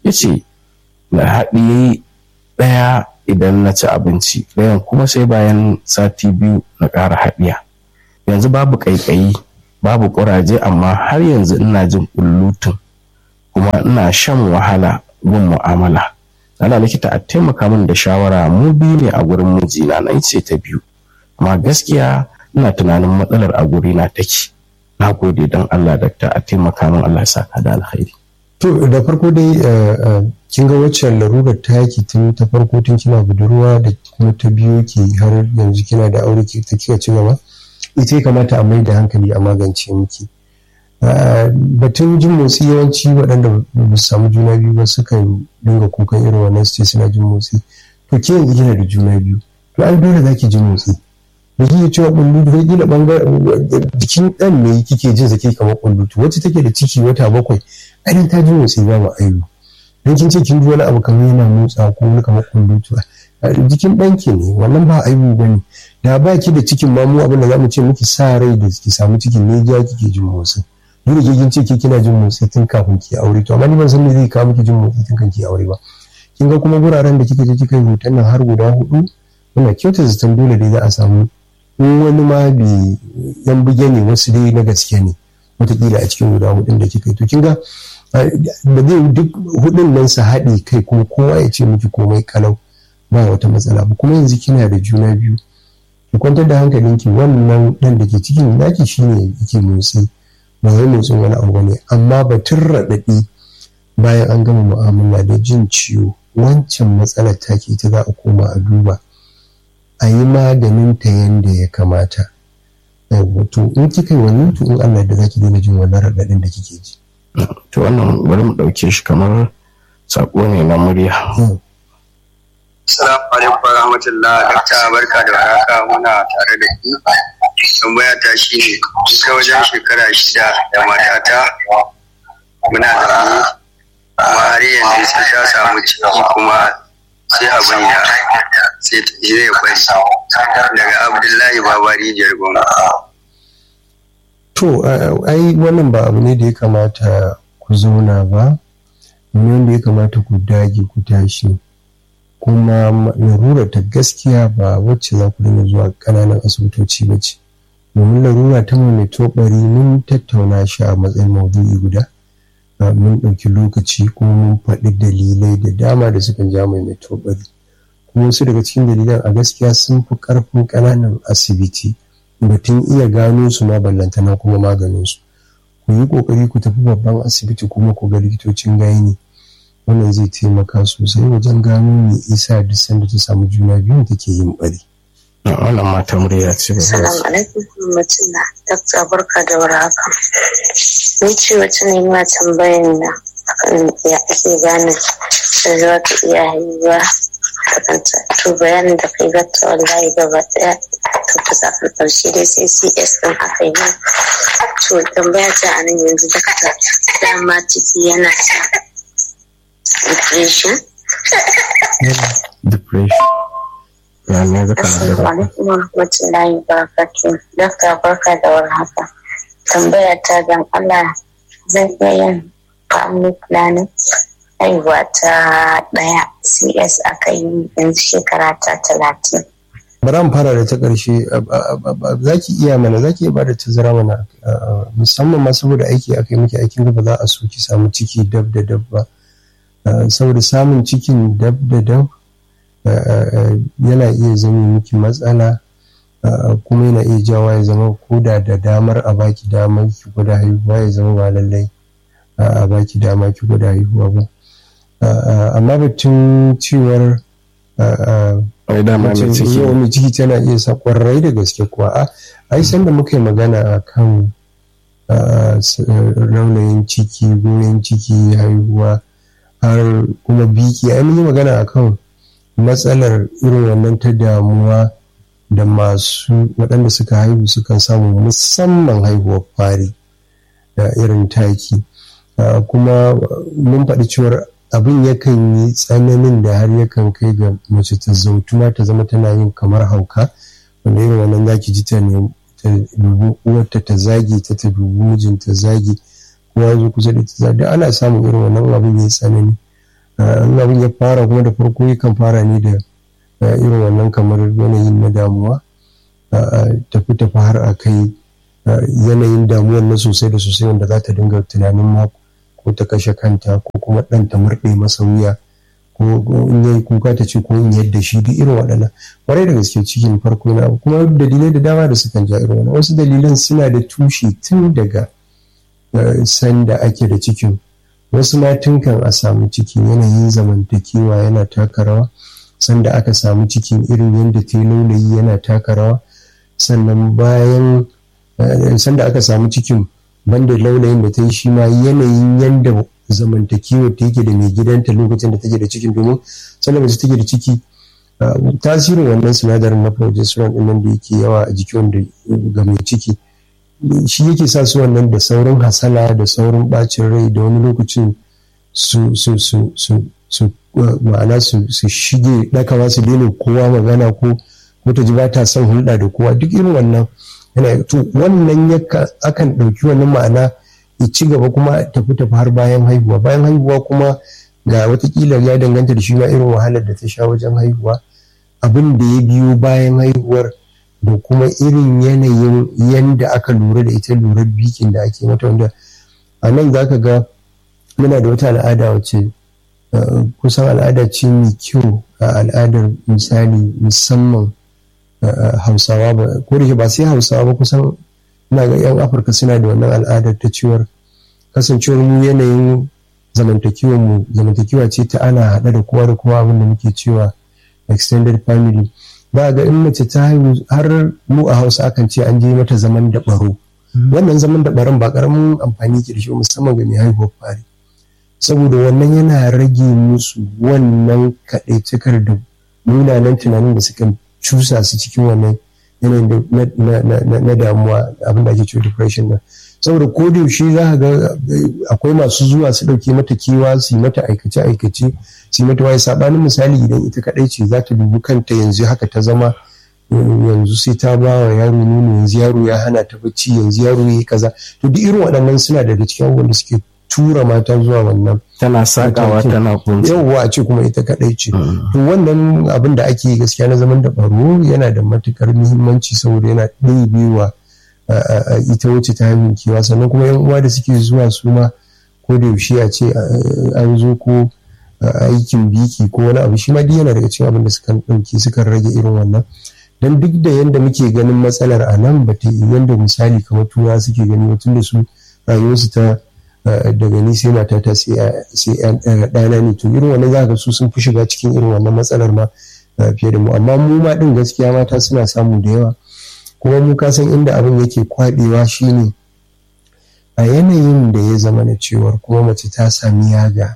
Speaker 1: ya ce na haɗiye ɗaya idan na ci abinci, ɗayan kuma sai bayan sati biyu na ƙara haɗiya. Yanzu babu ƙaiƙayi, babu ƙuraje, amma har yanzu ina jin ƙullutun kuma ina shan wahala gun mu'amala. Ana likita a taimaka min da shawara, mu biyu ne a gurin mijina, na ce ta biyu, amma gaskiya ina tunanin matsalar a gurina take. Na gode don Allah dakta, a taimaka min, Allah ya saka da alkhairi.
Speaker 2: To da farko dai kin ga waccan larurar ta yaki tun ta farko tun kina budurwa da kuma ta biyu ki har yanzu kina da aure ki ta kika ci gaba, ita ya kamata a mai da hankali a magance miki. Batun jin motsi, yawanci waɗanda ba su samu juna biyu ba sukan dinga kukan irin wannan su ce suna jin motsi. To ke yanzu kina da juna biyu, to ai dole za ki ji motsi. Da kike cewa kullutu kai kila bangaren jikin ɗan ne kike jin sake kamar kullutu, wacce take da ciki wata bakwai ai ta ji motsi ba ma aibu. Dan kin ce kin ji wani abu kamar yana motsa ko wani kamar kullutu, jikin ɗanki ne, wannan ba aibu bane. Da ba ki da cikin ma mu abin da zamu ce miki sa rai da ki samu cikin ne ja kike jin motsi. Duk da kin ce ke kina jin motsi tun kafin ki aure, to amma ni ban san me zai kawo miki jin motsi tun kan ki aure ba. Kin ga kuma guraren da kika je kika yi hoton nan har guda hudu, muna kyautar zaton dole dai za a samu wani ma bi yan buge ne, wasu dai na gaske ne wataƙila a cikin guda hudun da kika yi. To kin ga ba zai duk hudun nan su haɗe kai kuma kowa ya ce miki komai kalau ba wata matsala ba. Kuma yanzu kina da juna biyu, ki kwantar da hankalinki, wannan ɗan da ke cikin naki shine yake motsi, ba wai motsin wani abu ne. Amma batun raɗaɗi bayan an gama mu'amala da jin ciwo, wancan matsalar take ita za a koma a duba, a yi maganin ta yanda ya kamata. To in kika yi wannan, to in Allah da zaki daina jin wannan raɗaɗin da kike ji.
Speaker 1: To wannan bari mu ɗauke shi kamar sako ne na murya.
Speaker 3: Assalamu alaikum wa rahmatullah. Dakta barka da warhaka, muna tare da ki. Tambaya ta shi ne, ta wajen shekara shida da matata muna zaune, kuma har yanzu sai ta samu ciki kuma sai abin ya sai ta zai kwari. Daga Abdullahi Babari Jargon.
Speaker 2: To ai wannan ba abu ne da ya kamata ku zauna ba, ne wanda ya kamata ku dage ku tashi. Kuma larura ta gaskiya ba wacce za ku dinga zuwa ƙananan asibitoci ba ce, domin larura ta mai tobari mun tattauna shi a matsayin maudu'i guda, mun ɗauki lokaci kuma mun faɗi dalilai da dama da sukan ja mai tobari, kuma wasu daga cikin dalilan a gaskiya sun fi ƙarfin ƙananan asibiti, batun iya gano su ma ballantana kuma maganin su. Ku yi ƙoƙari ku tafi babban asibiti kuma ku ga likitocin gaini, wannan zai taimaka sosai wajen gano me isa duk sanda ta samu juna biyu take yin bari.
Speaker 1: Wannan mata murya ce ba.
Speaker 4: Assalamu alaikum mutum na dakta barka da warhaka. Ni ce wacce ne ma tambayan na akan ya ake gane da za ta iya haihuwa da kanta. To bayanin da kai dakta wallahi gaba daya to ta zafin karshe dai sai C S din aka yi. To tambaya ta a nan yanzu dakta, dama ciki yana sa depression.
Speaker 1: Depression. Ya ne da kana da.
Speaker 4: Assalamu alaikum wa rahmatullahi wa barakatuh. Dakta barka da warhaka. Tambaya ta dan Allah, zan iya yin family planning haihuwa ta ɗaya C S aka yi yanzu shekara ta talatin.
Speaker 2: Bari mu fara da ta ƙarshe, za ki iya mana, za ki iya ba da tazara mana, musamman ma saboda aiki aka yi miki aikin da ba za a so ki samu ciki dab da dab ba. Saboda samun cikin dab da dab yana iya zama miki matsala, kuma yana iya jawa ya zama koda da damar a baki damar ki gwada haihuwa ya zama ba lallai a baki dama ki gwada haihuwa ba. Amma batun ciwar mai ciki tana iya sa kwarai da gaske kuwa. Ai sanda muka yi magana a kan raunayin ciki, goyon ciki, haihuwa har kuma biki, ai mun yi magana a kan matsalar irin wannan ta damuwa da masu waɗanda suka haihu sukan samu, musamman haihuwar fari da irin taki. Kuma mun faɗi cewar abin yakan yi tsananin da har yakan kai ga mace ta zautuma ta zama tana yin kamar hauka, wanda irin wannan zaki ji ta ne ta dubu uwarta ta zagi ta ta dubu mijinta zagi, kuma zo kusa da ta zagi, ana samun irin wannan abin ya yi tsanani. abin ya fara kuma da farko yakan fara ne da irin wannan kamar yanayin na damuwa, tafi tafi har a kai yanayin damuwar na sosai da sosai wanda za ta dinga tunanin ma ko ta kashe kanta ko kuma ɗan ta murɗe masa wuya ko in yayi kuka ta ce ko in yadda shi duk irin waɗannan ƙwarai da gaske cikin farko na kuma dalilai da dama da sukan ja irin wannan. Wasu dalilan suna da tushe tun daga sanda ake da cikin, wasu ma tun kan a samu cikin yanayin zamantakewa yana taka rawa, sanda aka samu cikin irin yadda ta yi laulayi yana taka rawa, sannan bayan sanda aka samu cikin banda laulayin da ta yi shi ma yanayin yadda zamantakewa ta yake da mai gidanta lokacin da take da cikin, domin sanda mace take da ciki tasirin wannan sinadarin na progesterone ɗin nan da yake yawa a jiki wanda ga mai ciki shi yake sa su wannan da saurin hasala da saurin bacin rai da wani lokacin su su su su su ma'ana su su shige dakawa su daina kowa magana ko ko ta ji ba ta son hulɗa da kowa, duk irin wannan yana to wannan yaka akan ɗauki wannan ma'ana ya ci gaba kuma tafi tafi har bayan haihuwa. Bayan haihuwa kuma ga watakila ya danganta da shi ma irin wahalar da ta sha wajen haihuwa, abin da ya biyo bayan haihuwar da kuma irin yanayin yanda aka lura da ita lurar bikin da ake mata, wanda a nan za ka ga muna da wata al'ada wacce kusan al'ada ce mai kyau a al'adar misali musamman hausawa ba ko da ba sai hausawa ba, kusan ina ga yan afirka suna da wannan al'adar ta cewar kasancewar mu yanayin zamantakewa mu zamantakewa ce ta ana haɗa da kowa da kowa, abin da muke cewa extended family. Ba ga in mace ta haihu har mu a hausa akan ce an je mata zaman da baro, wannan zaman da baron ba karamin amfani ke da shi musamman ga mai haihuwar fari, saboda wannan yana rage musu wannan kaɗaicikar da munanan tunanin da suka cusa su cikin wannan yanayin na damuwa, abin da ake cewa depression nan. Saboda ko da yaushe za ka ga akwai masu zuwa su ɗauke mata kewa, su yi mata aikace aikace, su yi mata waye, sabanin misali idan ita kaɗai ce za ta dubi kanta yanzu haka ta zama, yanzu sai ta ba wa yaro nono, yanzu yaro ya hana ta bacci, yanzu yaro ya yi kaza. To duk irin waɗannan suna daga cikin abubuwan da suke tura mata zuwa wannan,
Speaker 1: tana sakawa tana kunci,
Speaker 2: yawwa a ce kuma ita kaɗai ce. To wannan abin da ake gaskiya na zaman da baro yana da matukar muhimmanci saboda yana ɗebewa ita wacce ta haihu kewa, sannan kuma yan uwa da suke zuwa su ma ko da yaushe a ce an zo ko aikin biki ko wani abu, shi ma duk yana daga cikin abin da sukan ɗauki sukan rage irin wannan. Dan duk da yanda muke ganin matsalar a nan ba ta yanda misali kamar tura suke gani ba, tun da su rayuwarsu ta daga ni sai mata ta sai ɗana ne, to irin wannan za ka su sun fi shiga cikin irin wannan matsalar ma fiye da mu. Amma mu ma ɗin gaskiya mata suna samu da yawa, kuma mu kasan inda abin yake kwaɗewa shine a yanayin da ya zama na cewar kuma mace ta sami yaga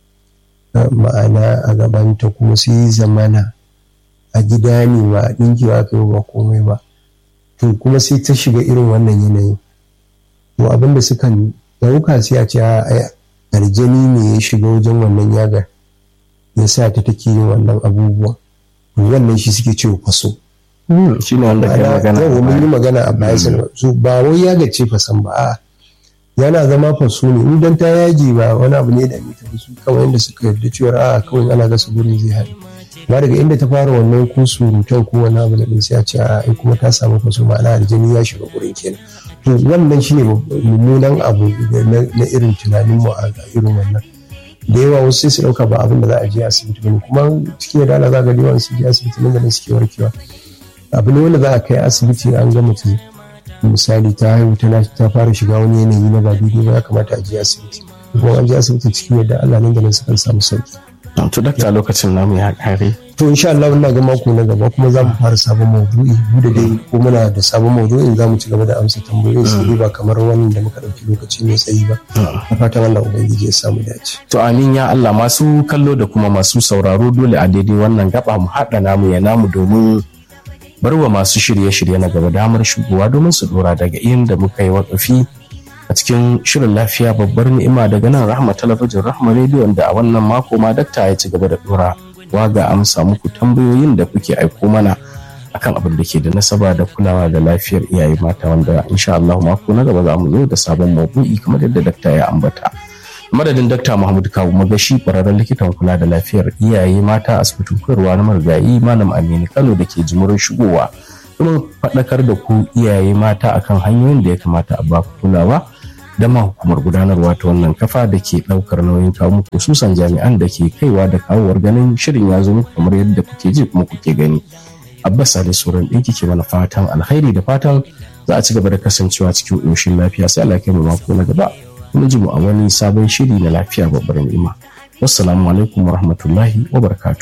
Speaker 2: ma'ana a gabanta, kuma sai zamana a gida ne ba a ɗinkewa aka yi ba komai ba, to kuma sai ta shiga irin wannan yanayin, to abin da sukan ɗauka sai a ce a aljani ne ya shiga wajen wannan yagar ya sa ta take yin wannan abubuwa, wannan shi suke cewa faso.
Speaker 1: shi ne wanda kai magana
Speaker 2: yau mun yi magana a baya su ba wai ya gace fasan ba a yana zama faso ne in dan ta yaji ba wani abu ne da mai tafi su kawai inda suka yarda cewa a kawai ana gasa gurin zai haɗu, ba daga inda ta fara wannan ko surutan ko wani abu da din sai a ce a ai kuma ta samu faso ma'ana aljani ya shiga gurin kenan. To wannan shine mummunan abu na irin tunanin mu a irin wannan da yawa wasu sai su dauka ba abin da za a je asibiti bane, kuma cikin da Allah za ga yawan su je asibiti nan da suke warkewa. Abu ne wanda za a kai asibiti an ga mutum misali ta haihu ta fara shiga wani yanayi na ba daidai ba, ya kamata a je asibiti, kuma an je asibiti cikin yadda Allah nan da nan sukan samu sauki.
Speaker 1: To dakta lokacin namu ya kare.
Speaker 2: To insha Allah ina ga mako na gaba kuma za mu fara sabon maudu'i, duk da dai ko muna da sabon maudu'in za mu ci gaba da amsa tambayoyin su ba kamar wannan da muka dauki lokaci mai tsayi ba. A fatan Allah ubangiji ya samu dace.
Speaker 1: To amin ya Allah, masu kallo da kuma masu sauraro dole a daidai wannan gaba mu haɗa namu ya namu domin barwa masu shirye-shirye na gaba damar shigowa domin su dora daga inda muka yi wakafi a cikin shirin lafiya babbar ni'ima daga nan Rahma Talabijin Rahma Radio, da a wannan mako ma dakta ya ci gaba da dora waga amsa muku tambayoyin da kuke aiko mana akan abin da ke da nasaba da kulawa da lafiyar iyaye mata, wanda insha Allah mako na gaba za mu zo da sabon maudu'i kamar yadda dakta ya ambata. madadin Dr. Mahmud Kawu Magashi ƙwararren likitan kula da lafiyar iyaye mata a asibitin koyarwa na marigayi Malam Aminu Kano da ke jimurin shigowa domin faɗakar da ku iyaye mata akan hanyoyin da ya kamata a ba ku kulawa da ma hukumar gudanarwa ta wannan kafa da ke ɗaukar nauyin kawo muku hususan jami'an da ke kaiwa da kawowar ganin shirin ya zo muku kamar yadda kuke ji kuma kuke gani. Abbas Ali Suran ɗin ke mana fatan alkhairi da fatan za a ci gaba da kasancewa cikin ƙoshin lafiya sai Allah ya kai mu mako na gaba kuma ji mu a wani sabon shiri na lafiya babbar ni'ima. Wassalamu alaikum wa rahmatullahi wa barakatuh.